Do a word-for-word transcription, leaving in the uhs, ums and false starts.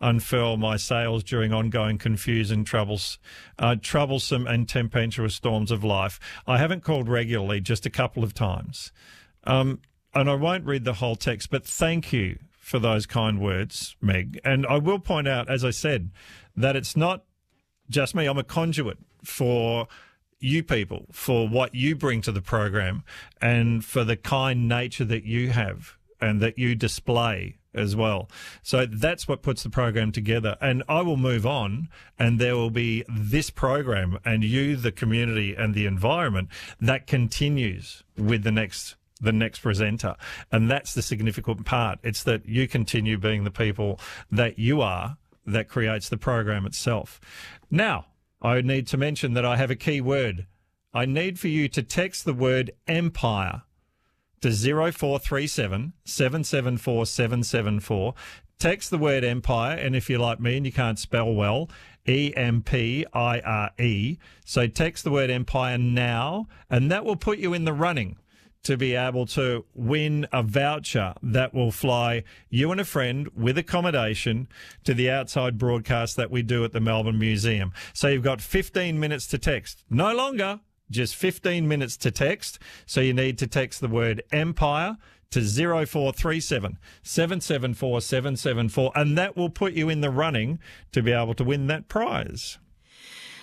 unfurl my sails during ongoing confusion, troubles, uh, troublesome and tempestuous storms of life. I haven't called regularly, just a couple of times. Um, and I won't read the whole text, but thank you for those kind words, Meg. And I will point out, as I said, that it's not just me. I'm a conduit for you people, for what you bring to the program and for the kind nature that you have and that you display as well. So that's what puts the program together. And I will move on, and there will be this program and you, the community and the environment, that continues with the next the next presenter. And that's the significant part. It's that you continue being the people that you are that creates the program itself. Now, I need to mention that I have a key word. I need for you to text the word empire to zero four three seven, seven seven four, seven seven four. Text the word empire, and if you're like me and you can't spell well, E M P I R E. So text the word empire now, and that will put you in the running to be able to win a voucher that will fly you and a friend with accommodation to the outside broadcast that we do at the Melbourne Museum. So you've got fifteen minutes to text. No longer, just fifteen minutes to text. So you need to text the word empire to zero four three seven, seven seven four, seven seven four, and that will put you in the running to be able to win that prize.